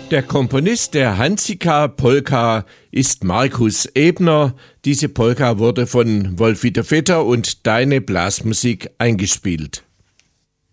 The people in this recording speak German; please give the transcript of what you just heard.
Der Komponist der Hanzika-Polka ist Markus Ebner. Diese Polka wurde von Wolf-Dieter Vetter und Deine Blasmusik eingespielt.